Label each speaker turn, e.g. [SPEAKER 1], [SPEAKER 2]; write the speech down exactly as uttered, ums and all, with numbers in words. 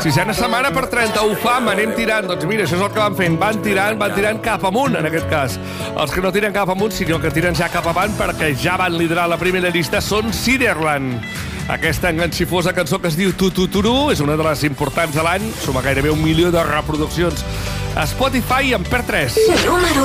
[SPEAKER 1] Sisena setmana per trenta-u fam, anem tirant. Doncs mira, això és el que van fent. Van tirant, van tirant cap amunt, en aquest cas. Els que no tiren cap amunt, sinó que tiren ja cap avant, perquè ja van liderar la primera llista, són Ciderland. Aquesta enganxifosa cançó que es diu Tututuru és una de les importants de l'any. Suma gairebé un milió de reproduccions a Spotify i en perd tres.